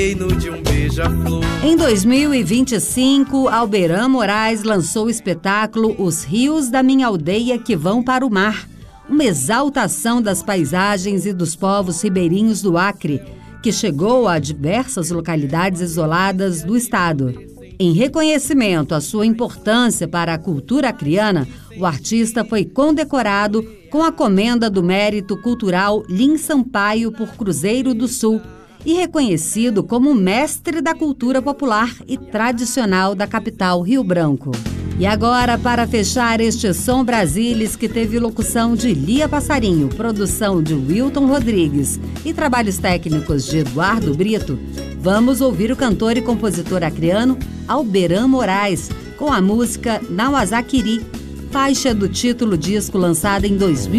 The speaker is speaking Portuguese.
De um beija-flor. Em 2025, Alberan Moraes lançou o espetáculo Os Rios da Minha Aldeia que Vão para o Mar, uma exaltação das paisagens e dos povos ribeirinhos do Acre, que chegou a diversas localidades isoladas do estado. Em reconhecimento à sua importância para a cultura acreana, o artista foi condecorado com a Comenda do Mérito Cultural Lins Sampaio por Cruzeiro do Sul e reconhecido como mestre da cultura popular e tradicional da capital Rio Branco. E agora, para fechar este Som Brasilis, que teve locução de Lia Passarinho, produção de Wilton Rodrigues e trabalhos técnicos de Eduardo Brito, vamos ouvir o cantor e compositor acreano Alberan Moraes com a música Nauazaquiri, faixa do título disco lançada em 2000.